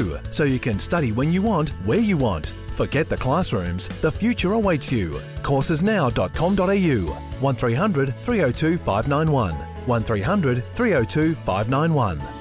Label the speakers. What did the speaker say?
Speaker 1: too, so you can study when you want, where you want. Forget the classrooms. The future awaits you. Coursesnow.com.au 1300 302 591 1300 302 591.